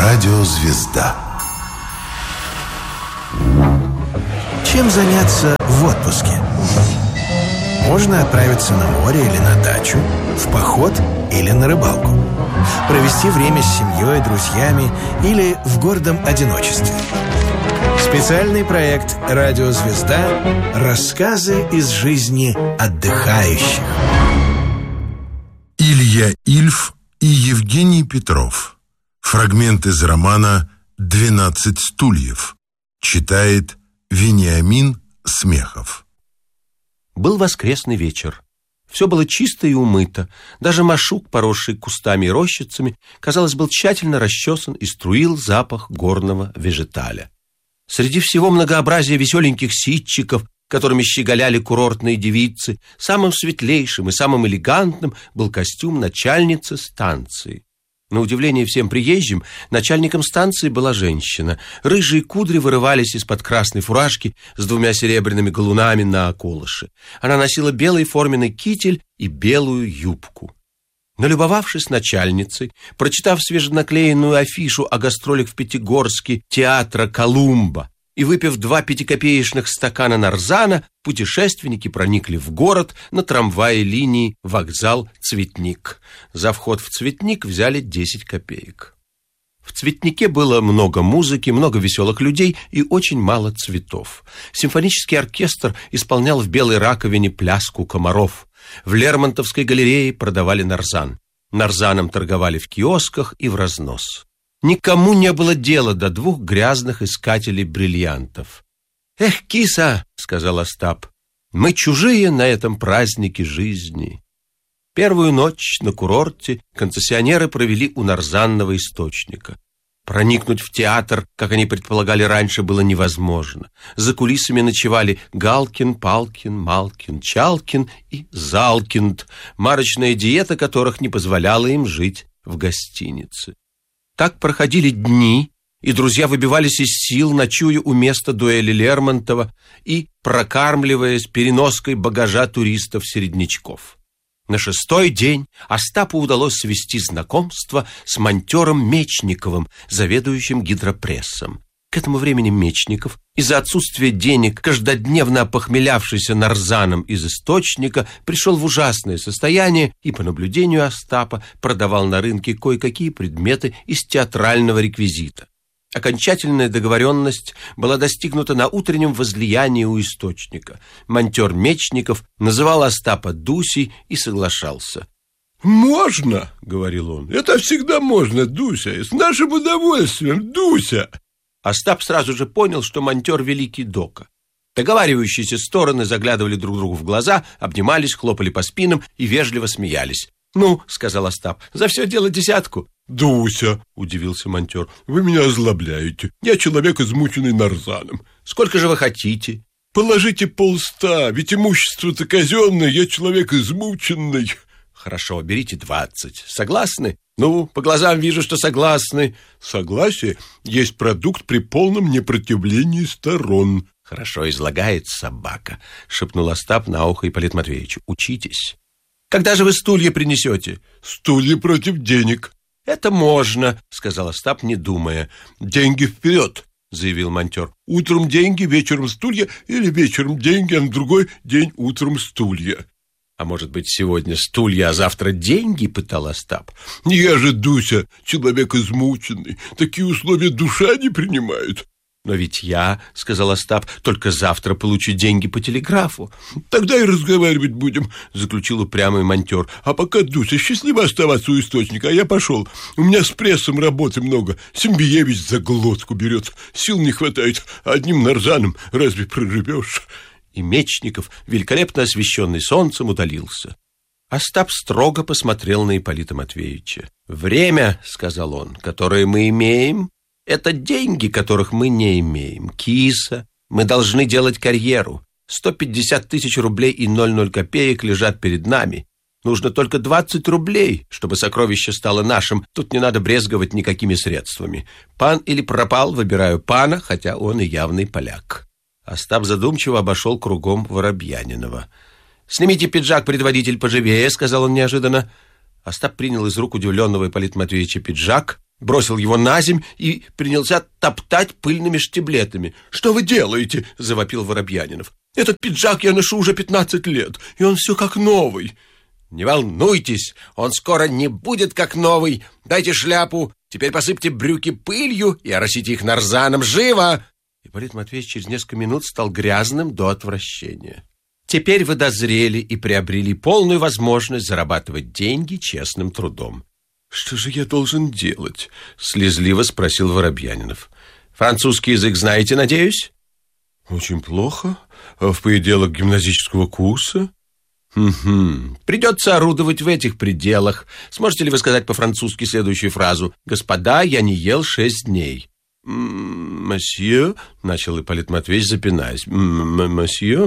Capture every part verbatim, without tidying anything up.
Радиозвезда. Чем заняться в отпуске? Можно отправиться на море или на дачу, в поход или на рыбалку, провести время с семьей, друзьями или в гордом одиночестве. Специальный проект «Радиозвезда. Рассказы из жизни отдыхающих». Илья Ильф и Евгений Петров. Фрагмент из романа «Двенадцать стульев». Читает Вениамин Смехов. Был воскресный вечер. Все было чисто и умыто. Даже машук, поросший кустами и рощицами, казалось, был тщательно расчесан и струил запах горного вежеталя. Среди всего многообразия веселеньких ситчиков, которыми щеголяли курортные девицы, самым светлейшим и самым элегантным был костюм начальницы станции. На удивление всем приезжим, начальником станции была женщина. Рыжие кудри вырывались из-под красной фуражки с двумя серебряными галунами на околыше. Она носила белый форменный китель и белую юбку. Налюбовавшись начальницей, прочитав свеженаклеенную афишу о гастролях в Пятигорске театра «Колумба» и выпив два пятикопеечных стакана нарзана, путешественники проникли в город на трамвае линии вокзал «Цветник». За вход в «Цветник» взяли десять копеек. В «Цветнике» было много музыки, много веселых людей и очень мало цветов. Симфонический оркестр исполнял в белой раковине пляску комаров. В Лермонтовской галерее продавали нарзан. Нарзаном торговали в киосках и в разнос. Никому не было дела до двух грязных искателей бриллиантов. «Эх, киса!» — сказал Остап. «Мы чужие на этом празднике жизни». Первую ночь на курорте концессионеры провели у нарзанного источника. Проникнуть в театр, как они предполагали раньше, было невозможно. За кулисами ночевали Галкин, Палкин, Малкин, Чалкин и Залкинд, марочная диета которых не позволяла им жить в гостинице. Так проходили дни, и друзья выбивались из сил, ночуя у места дуэли Лермонтова и прокармливаясь переноской багажа туристов-середнячков. На шестой день Остапу удалось свести знакомство с монтером Мечниковым, заведующим гидропрессом. К этому времени Мечников, из-за отсутствия денег, каждодневно опохмелявшийся нарзаном из источника, пришел в ужасное состояние и, по наблюдению Остапа, продавал на рынке кое-какие предметы из театрального реквизита. Окончательная договоренность была достигнута на утреннем возлиянии у источника. Монтер Мечников называл Остапа Дусей и соглашался. «Можно, — говорил он, — это всегда можно, Дуся, с нашим удовольствием, Дуся!» Остап сразу же понял, что монтер великий дока. Договаривающиеся стороны заглядывали друг другу в глаза, обнимались, хлопали по спинам и вежливо смеялись. «Ну, — сказал Остап, — за все дело десятку». «Дуся, — удивился монтер, — вы меня озлобляете. Я человек, измученный нарзаном». «Сколько же вы хотите?» «Положите полста, ведь имущество-то казенное, я человек измученный». «Хорошо, берите двадцать. Согласны?» «Ну, по глазам вижу, что согласны». «Согласие есть продукт при полном непротивлении сторон». «Хорошо излагает собака», — шепнул Остап на ухо Ипполиту Матвеевичу. «Учитесь». «Когда же вы стулья принесете?» «Стулья против денег». «Это можно», — сказал Остап, не думая. «Деньги вперед», — заявил монтер. «Утром деньги, вечером стулья, или вечером деньги, а на другой день утром стулья». «А может быть, сегодня стулья, а завтра деньги?» — пытал Остап. «Я же, Дуся, человек измученный. Такие условия душа не принимает». «Но ведь я, — сказал Остап, — только завтра получу деньги по телеграфу». «Тогда и разговаривать будем», — заключил упрямый монтер. «А пока, Дуся, счастливо оставаться у источника, а я пошел. У меня с прессом работы много. Симбиевич за глотку берет. Сил не хватает. Одним нарзаном разве проживешь?» И Мечников, великолепно освещенный солнцем, удалился. Остап строго посмотрел на Ипполита Матвеевича. «Время, — сказал он, — которое мы имеем, это деньги, которых мы не имеем. Киса, мы должны делать карьеру. Сто пятьдесят тысяч рублей и ноль ноль копеек лежат перед нами. Нужно только двадцать рублей, чтобы сокровище стало нашим. Тут не надо брезговать никакими средствами. Пан или пропал, выбираю пана, хотя он и явный поляк». Остап задумчиво обошел кругом Воробьянинова. «Снимите пиджак, предводитель, поживее», — сказал он неожиданно. Остап принял из рук удивленного Ипполита Матвеевича пиджак, бросил его на земь и принялся топтать пыльными штиблетами. «Что вы делаете?» — завопил Воробьянинов. «Этот пиджак я ношу уже пятнадцать лет, и он все как новый». «Не волнуйтесь, он скоро не будет как новый. Дайте шляпу, теперь посыпьте брюки пылью и оросите их нарзаном. Живо!» Ипполит Матвеевич через несколько минут стал грязным до отвращения. «Теперь вы дозрели и приобрели полную возможность зарабатывать деньги честным трудом». «Что же я должен делать?» — слезливо спросил Воробьянинов. «Французский язык знаете, надеюсь?» «Очень плохо. В пределах гимназического курса». «Угу. Придется орудовать в этих пределах. Сможете ли вы сказать по-французски следующую фразу? «Господа, я не ел шесть дней». «Мосье», — начал Ипполит Матвеевич, запинаясь. «Мосье,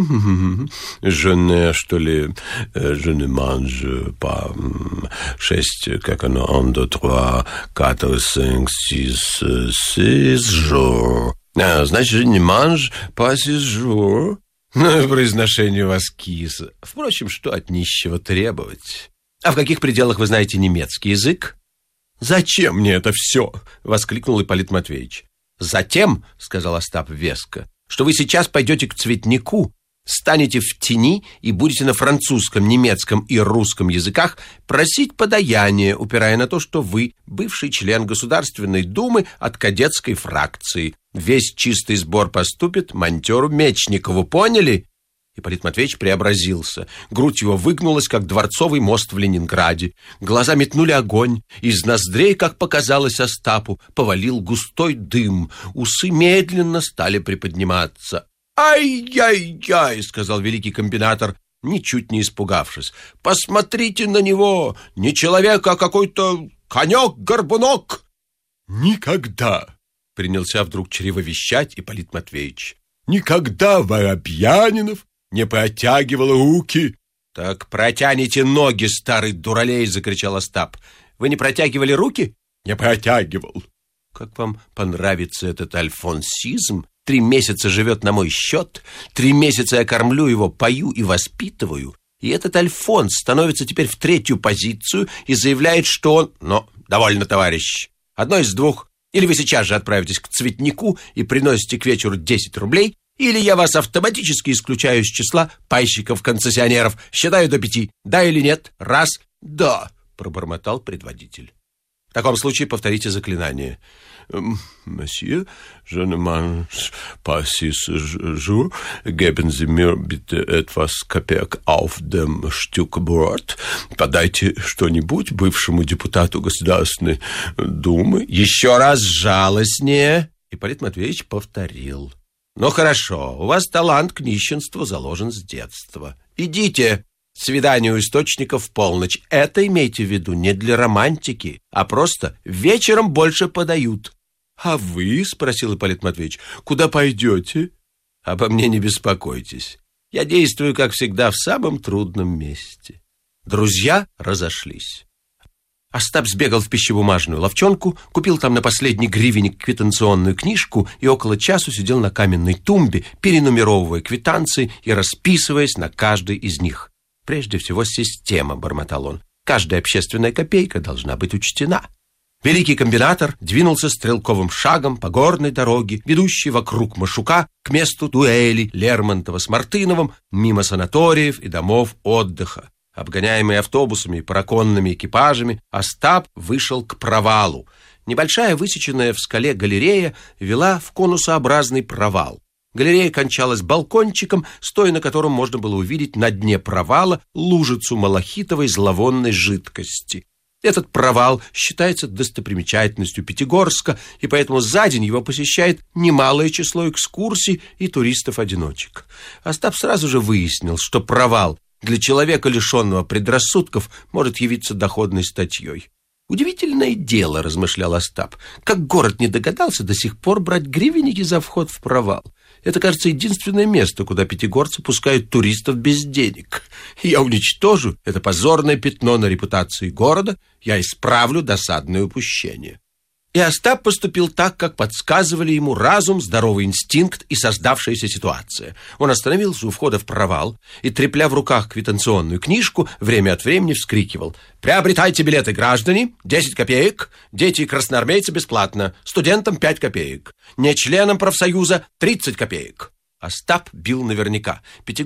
je ne, что ли, je ne mange pas шесть, как оно, un, deux, trois, quatre, cinq, six, six jours». А, значит, je ne mange pas six jours. Ну, произношение у вас кисло. Впрочем, что от нищего требовать? А в каких пределах вы знаете немецкий язык? «Зачем мне это все?» — воскликнул Ипполит Матвеевич. «Затем, — сказал Остап веско, — что вы сейчас пойдете к цветнику, станете в тени и будете на французском, немецком и русском языках просить подаяние, упирая на то, что вы бывший член Государственной Думы от кадетской фракции. Весь чистый сбор поступит монтеру Мечникову, поняли?» Ипполит Матвеевич преобразился. Грудь его выгнулась, как дворцовый мост в Ленинграде. Глаза метнули огонь. Из ноздрей, как показалось Остапу, повалил густой дым. Усы медленно стали приподниматься. «Ай-яй-яй!» — сказал великий комбинатор, ничуть не испугавшись. «Посмотрите на него! Не человек, а какой-то конек-горбунок!» «Никогда!» — принялся вдруг чревовещать Ипполит Матвеевич. «Никогда Воробьянинов не протягивал руки». «Так протяните ноги, старый дуралей!» — закричал Остап. «Вы не протягивали руки?» «Не протягивал». «Как вам понравится этот альфонсизм? Три месяца живет на мой счет, три месяца я кормлю его, пою и воспитываю, и этот Альфонс становится теперь в третью позицию и заявляет, что он... Но довольно, товарищ. Одно из двух. Или вы сейчас же отправитесь к цветнику и приносите к вечеру десять рублей, или я вас автоматически исключаю из числа пайщиков-концессионеров. Считаю до пяти. Да или нет? Раз. Да, пробормотал предводитель. В таком случае повторите заклинание. «Месье, je ne mange pas six jours. Geben Sie mir bitte etwas Gepäck auf dem Stück Brot». Подайте что-нибудь бывшему депутату Государственной Думы. Еще раз жалостнее. Ипполит Матвеевич повторил. «Ну хорошо, у вас талант к нищенству заложен с детства. Идите. Свидание у источника в полночь. Это имейте в виду не для романтики, а просто вечером больше подают». «А вы, — спросил Ипполит Матвеевич, — куда пойдете?» «Обо мне не беспокойтесь. Я действую, как всегда, в самом трудном месте». Друзья разошлись. Остап сбегал в пищебумажную лавчонку, купил там на последний гривенник квитанционную книжку и около часу сидел на каменной тумбе, перенумеровывая квитанции и расписываясь на каждой из них. «Прежде всего система», — бормотал он. «Каждая общественная копейка должна быть учтена». Великий комбинатор двинулся стрелковым шагом по горной дороге, ведущей вокруг Машука, к месту дуэли Лермонтова с Мартыновым, мимо санаториев и домов отдыха. Обгоняемый автобусами и параконными экипажами, Остап вышел к провалу. Небольшая высеченная в скале галерея вела в конусообразный провал. Галерея кончалась балкончиком, стоя на котором можно было увидеть на дне провала лужицу малахитовой зловонной жидкости. Этот провал считается достопримечательностью Пятигорска, и поэтому за день его посещает немалое число экскурсий и туристов-одиночек. Остап сразу же выяснил, что провал для человека, лишенного предрассудков, может явиться доходной статьей. «Удивительное дело, — размышлял Остап, — как город не догадался до сих пор брать гривенники за вход в провал. Это, кажется, единственное место, куда пятигорцы пускают туристов без денег. Я уничтожу это позорное пятно на репутации города, я исправлю досадное упущение». И Остап поступил так, как подсказывали ему разум, здоровый инстинкт и создавшаяся ситуация. Он остановился у входа в провал и, трепля в руках квитанционную книжку, время от времени вскрикивал: «Приобретайте билеты, граждане, десять копеек, дети и красноармейцы бесплатно, студентам пять копеек, не членам профсоюза тридцать копеек». Остап бил наверняка.